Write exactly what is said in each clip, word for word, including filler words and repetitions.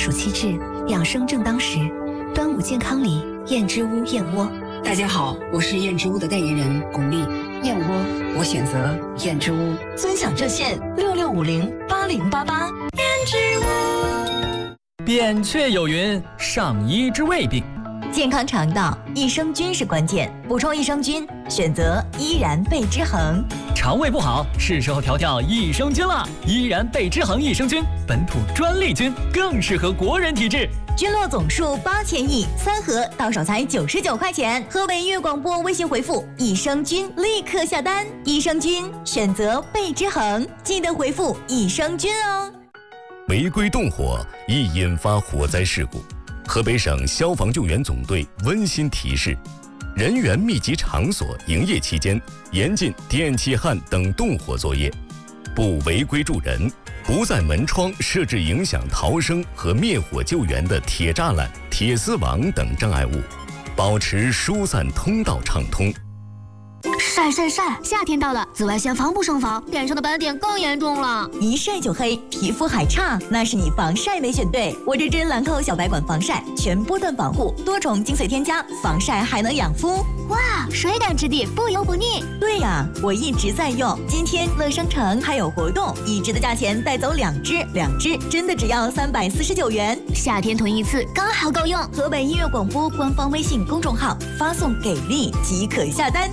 暑气至，养生正当时。端午健康礼，燕之屋燕窝。 大家好，我是燕之屋的代言人巩俐。燕窝，我选择燕之屋。 尊享热线六六五零八零八八。燕之屋。扁鹊有云：上医治未病。 健康肠道，益生菌是关键，补充益生菌，选择依然贝之恒。 肠胃不好，是时候调调益生菌了。依然贝之恒益生菌，本土专利菌，更适合国人体质。 菌落总数八千亿，三盒到手才九十九块钱。河北音乐广播微信回复益生菌，立刻下单。益生菌选择贝之恒，记得回复益生菌哦。 违规动火易引发火灾事故。河北省消防救援总队温馨提示：人员密集场所营业期间，严禁电气焊等动火作业，不违规助人，不在门窗设置影响逃生和灭火救援的铁栅栏、铁丝网等障碍物，保持疏散通道畅通。 晒晒晒！夏天到了，紫外线防不胜防，脸上的斑点更严重了。 一晒就黑，皮肤还差，那是你防晒没选对。我这支兰蔻小白管防晒，全波段保护，多重精粹添加，防晒还能养肤。 哇，水感质地，不油不腻。 对呀，我一直在用。今天乐商城还有活动，一支的价钱带走两支，两支真的只要三百四十九元。 夏天囤一次刚好够用。 河北音乐广播官方微信公众号发送给力即可下单。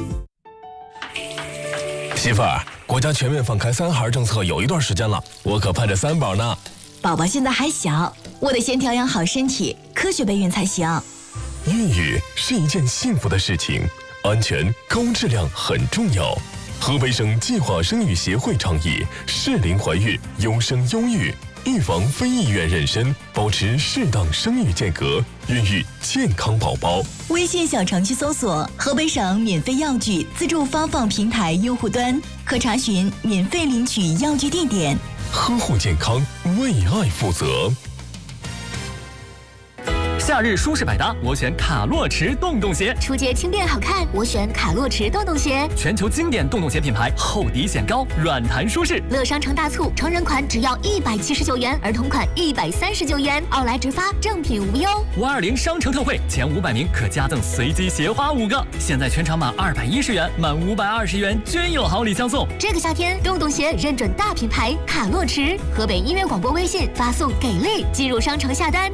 媳妇儿，国家全面放开三孩政策有一段时间了，我可盼着三宝呢。 宝宝现在还小，我得先调养好身体，科学备孕才行。 孕育是一件幸福的事情，安全高质量很重要。河北省计划生育协会倡议适龄怀孕，优生优育，预防非意愿妊娠，保持适当生育间隔，孕育健康宝宝。 微信小程序搜索河北省免费药具自助发放平台用户端，可查询免费领取药具地点。 呵护健康，为爱负责。 夏日舒适百搭，我选卡洛驰洞洞鞋。 出街轻便好看，我选卡洛驰洞洞鞋。 全球经典洞洞鞋品牌，厚底显高，软弹舒适。 乐商城大促，成人款只要一百七十九元，儿童款一百三十九元，奥莱直发，正品无忧。 五二零商城特惠，前五百名可加赠随机鞋花五个。现在全场满二百一十元，满五百二十元均有好礼相送。 这个夏天，洞洞鞋认准大品牌卡洛驰。河北音乐广播微信发送给力，进入商城下单。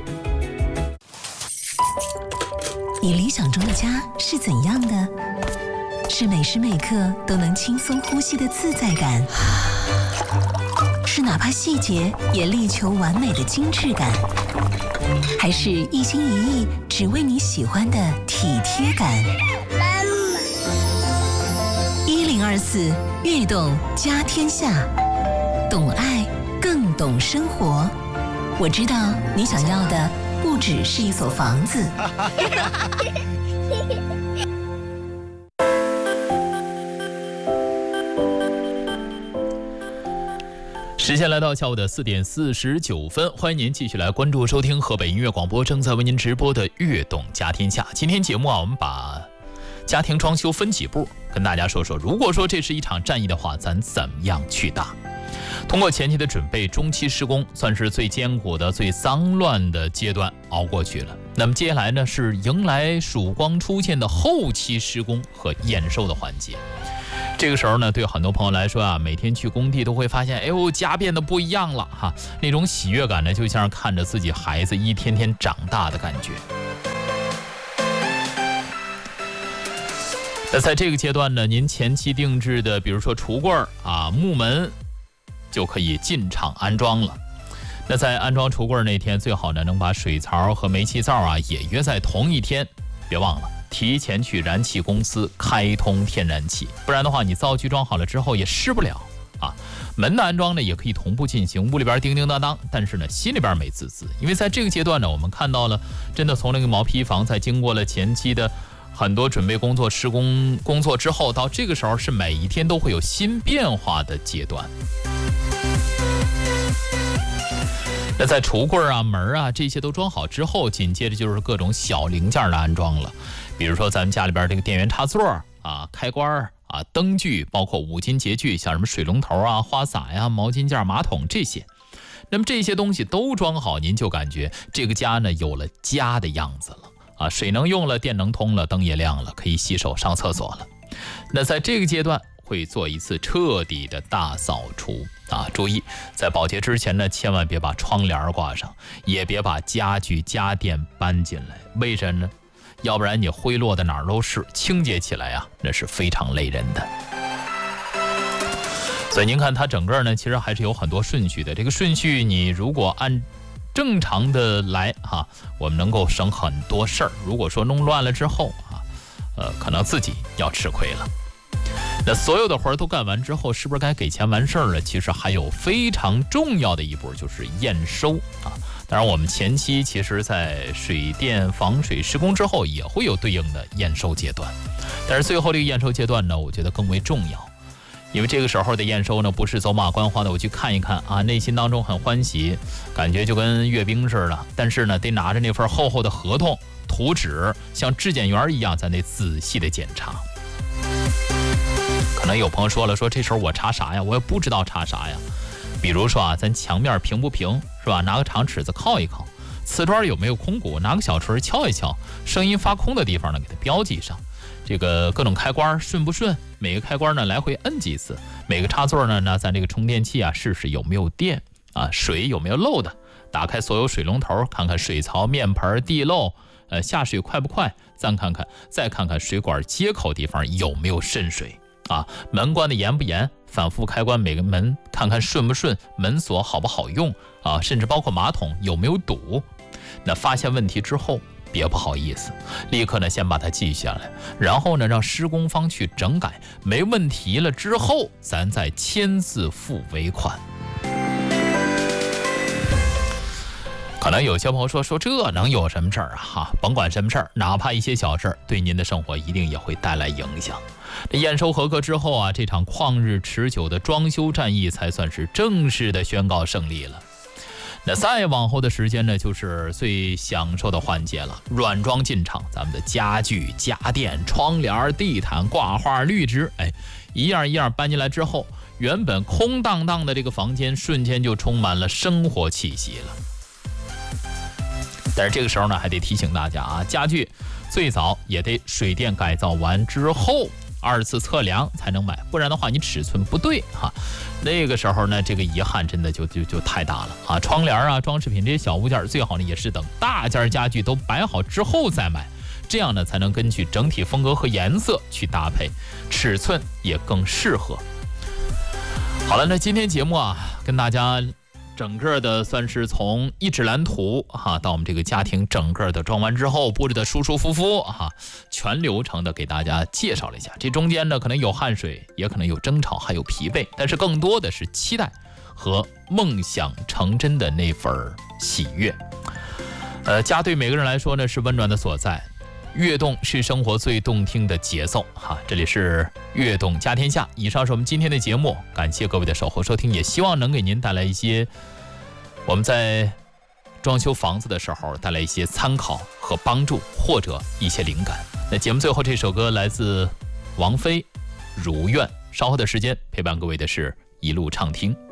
你理想中的家是怎样的？是每时每刻都能轻松呼吸的自在感，是哪怕细节也力求完美的精致感，还是一心一意只为你喜欢的体贴感？一零二四悦动家天下，懂爱更懂生活。我知道你想要的不只是一所房子。 时间来到下午的四点四十九分，欢迎您继续来关注收听河北音乐广播正在为您直播的《悦动家天下》。今天节目啊，我们把家庭装修分几步，跟大家说说，如果说这是一场战役的话，咱怎么样去打？通过前期的准备，中期施工算是最艰苦的、最脏乱的阶段熬过去了。那么接下来呢，是迎来曙光出现的后期施工和验收的环节。这个时候呢，对很多朋友来说啊，每天去工地都会发现，哎呦，家变得不一样了哈，那种喜悦感呢，就像是看着自己孩子一天天长大的感觉。那在这个阶段呢，您前期定制的，比如说橱柜啊、木门，就可以进场安装了。那在安装橱柜那天，最好呢能把水槽和煤气灶啊也约在同一天，别忘了提前去燃气公司开通天然气，不然的话你灶具装好了之后也湿不了啊。门的安装呢也可以同步进行，屋里边叮叮当当，但是呢心里边美滋滋，因为在这个阶段呢，我们看到了真的从那个毛坯房，在经过了前期的很多准备工作、施工工作之后，到这个时候是每一天都会有新变化的阶段。那在橱柜啊、门啊这些都装好之后，紧接着就是各种小零件的安装了。比如说咱们家里边这个电源插座啊、开关啊、灯具，包括五金节具，像什么水龙头啊、花洒呀、毛巾架、马桶这些。 那么这些东西都装好，您就感觉这个家呢有了家的样子了啊，水能用了，电能通了，灯也亮了，可以洗手上厕所了。那在这个阶段会做一次彻底的大扫除啊！注意，在保洁之前呢，千万别把窗帘挂上，也别把家具家电搬进来。为什么呢？要不然你灰落的哪儿都是，清洁起来啊，那是非常累人的。所以您看它整个呢，其实还是有很多顺序的。这个顺序你如果按正常的来哈、啊，我们能够省很多事儿。如果说弄乱了之后啊，呃，可能自己要吃亏了。那所有的活儿都干完之后，是不是该给钱完事儿了？其实还有非常重要的一步，就是验收啊。当然，我们前期其实在水电防水施工之后，也会有对应的验收阶段。但是最后这个验收阶段呢，我觉得更为重要，因为这个时候的验收呢，不是走马观花的我去看一看啊，内心当中很欢喜，感觉就跟阅兵似的。但是呢，得拿着那份厚厚的合同、图纸，像质检员一样在那仔细的检查。可能有朋友说了，说这时候我查啥呀？我也不知道查啥呀。比如说啊，咱墙面平不平是吧？拿个长尺子靠一靠，瓷砖有没有空鼓，拿个小锤敲一敲，声音发空的地方呢给它标记上。这个各种开关顺不顺？每个开关呢来回摁几次。每个插座呢，那咱这个充电器啊试试有没有电啊，水有没有漏的。打开所有水龙头，看看水槽、面盆、地漏，呃，下水快不快？再看看，再看看水管接口地方有没有渗水。啊，门关的严不严？反复开关每个门，看看顺不顺，门锁好不好用啊？甚至包括马桶有没有堵。那发现问题之后，别不好意思，立刻呢先把它记下来，然后呢让施工方去整改，没问题了之后，咱再签字付尾款。可能有些朋友说说这能有什么事儿啊？哈，甭管什么事儿，哪怕一些小事儿，对您的生活一定也会带来影响。这验收合格之后啊，这场旷日持久的装修战役才算是正式的宣告胜利了。那再往后的时间呢，就是最享受的环节了，软装进场，咱们的家具、家电、窗帘、地毯、挂画、绿植，哎，一样一样搬进来之后，原本空荡荡的这个房间瞬间就充满了生活气息了。但是这个时候呢，还得提醒大家啊，家具最早也得水电改造完之后二次测量才能买，不然的话你尺寸不对哈、啊，那个时候呢，这个遗憾真的就就就太大了啊！窗帘啊、装饰品这些小物件，最好呢也是等大件家具都摆好之后再买，这样呢才能根据整体风格和颜色去搭配，尺寸也更适合。好了，那今天节目啊，跟大家整个的算是从一纸蓝图哈、啊，到我们这个家庭整个的装完之后布置的舒舒服服哈、啊，全流程的给大家介绍了一下。这中间呢可能有汗水，也可能有争吵，还有疲惫，但是更多的是期待和梦想成真的那份喜悦。呃，家对每个人来说呢是温暖的所在，悦动是生活最动听的节奏哈。这里是悦动家天下，以上是我们今天的节目，感谢各位的守候收听，也希望能给您带来一些我们在装修房子的时候带来一些参考和帮助，或者一些灵感。那节目最后这首歌来自王菲《如愿》，稍后的时间陪伴各位的是一路畅听。